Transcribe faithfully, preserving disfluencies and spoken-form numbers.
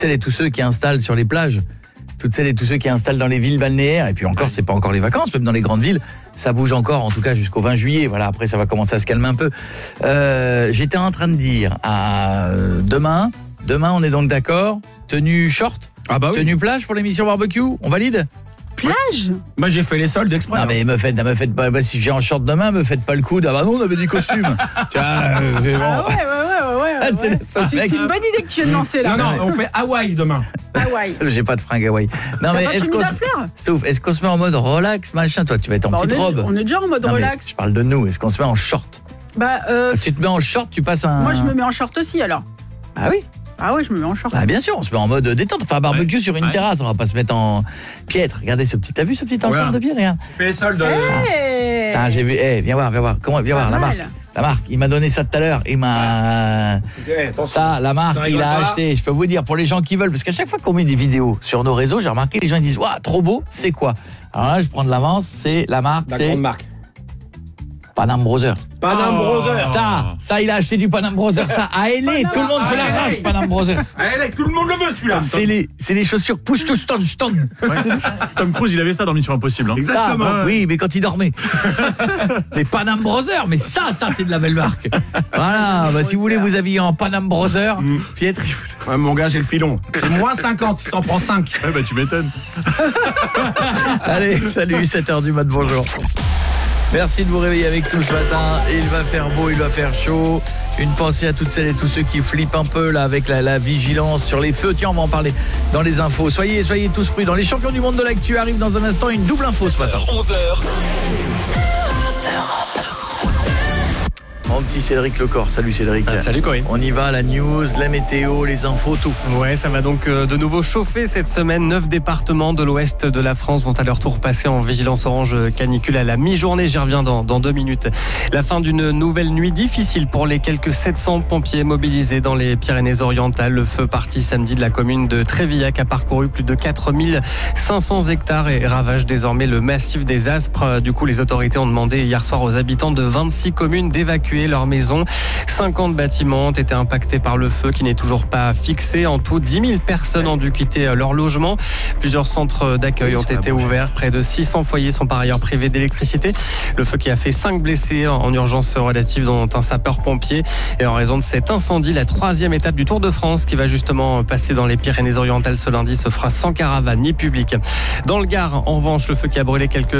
celles et tous ceux qui installent sur les plages, toutes celles et tous ceux qui installent dans les villes balnéaires, et puis encore, c'est pas encore les vacances, même dans les grandes villes, ça bouge encore, en tout cas jusqu'au vingt juillet. Voilà, après ça va commencer à se calmer un peu. Euh, j'étais en train de dire, à demain, demain on est donc d'accord, tenue short, ah bah oui. tenue plage pour l'émission barbecue, on valide ? Plage ? Moi j'ai fait les soldes exprès. Non mais me faites, me faites pas, bah, si j'ai en short demain, me faites pas le coup. Ah bah non, on avait dit costume. Tu vois, euh, c'est bon. Ah ouais, ouais, ouais, ouais, ouais, Ah, c'est ouais. le seul C'est mec. c'est une bonne idée que tu viens de lancer là. Non, non, on fait Hawaï demain. Hawaï. J'ai pas de fringue Hawaï. Non mais T'as pas de est-ce chemise qu'on à fleurs ? Stouff, est-ce qu'on se met en mode relax, machin ? Toi, tu vas être en Bah, on, petite est, robe. on est déjà en mode Non, mais relax. je parle de nous. Est-ce qu'on se met en short ? Bah, euh, Tu te mets en short, tu passes un. moi je me mets en short aussi alors. Ah oui. Ah ouais, je me mets en short. Bah bien sûr, on se met en mode détente, enfin barbecue Ouais. sur une Ouais. terrasse, on va pas se mettre en piètre. Regardez ce petit, t'as vu ce petit ensemble Regarde. de piètre, regarde. On fait les soldes. Hey Ça, j'ai vu. Eh, viens voir, viens voir. Comment viens Pas voir la mal. marque. La marque, il m'a donné ça tout à l'heure, il m'a Eh, attention. ça, la marque, Ça il rigole a pas. acheté. Je peux vous dire pour les gens qui veulent, parce qu'à chaque fois qu'on met des vidéos sur nos réseaux, j'ai remarqué les gens ils disent waouh, trop beau, c'est quoi ? Alors là, je prends de l'avance, c'est la marque, La c'est grande marque. Panam Brothers. Panam Oh. Brothers. Ça, ça, il a acheté du Panam Brothers, ça à L A, tout le monde se l'arrache, Allez. Panam Brothers. Allez, tout le monde le veut celui-là. C'est les, c'est les chaussures push to stand stand. Tom Cruise, il avait ça dans Mission Impossible. Hein. Exactement. Ça, oui, mais quand il dormait. Les Panam Brothers, mais ça, ça, c'est de la belle marque. Voilà, bah, si vous voulez vous habiller en Panam Brothers, Mm. Pietri, vous- Ouais, mon gars, j'ai le filon. C'est moins cinquante si t'en prends cinq. Ouais, bah tu m'étonnes. Allez, salut, sept heures du mat', bonjour. Merci de vous réveiller avec nous ce matin. Il va faire beau, il va faire chaud. Une pensée à toutes celles et tous ceux qui flippent un peu là avec la, la vigilance sur les feux. Tiens, on va en parler dans les infos. Soyez, soyez tous prudents. Les champions du monde de l'actu arrivent dans un instant. Une double info ce matin. onze heures. Mon petit Cédric Lecor. Salut Cédric. Ah, salut Corinne. On y va, la news, la météo, les infos, tout. Ouais, ça va donc euh, de nouveau chauffer cette semaine. Neuf départements de l'ouest de la France vont à leur tour passer en vigilance orange canicule à la mi-journée. J'y reviens dans, dans deux minutes. La fin d'une nouvelle nuit difficile pour les quelques sept cents pompiers mobilisés dans les Pyrénées-Orientales. Le feu parti samedi de la commune de Trévillac a parcouru plus de quatre mille cinq cents hectares et ravage désormais le massif des Aspres. Du coup, les autorités ont demandé hier soir aux habitants de vingt-six communes d'évacuer leur maison. cinquante bâtiments ont été impactés par le feu qui n'est toujours pas fixé. En tout, dix mille personnes ont dû quitter leur logement. Plusieurs centres d'accueil ont été ouverts. Près de six cents foyers sont par ailleurs privés d'électricité. Le feu qui a fait cinq blessés en urgence relative, dont un sapeur-pompier. Et en raison de cet incendie, la troisième étape du Tour de France qui va justement passer dans les Pyrénées-Orientales ce lundi se fera sans caravane ni public. Dans le Gard, en revanche, le feu qui a brûlé quelques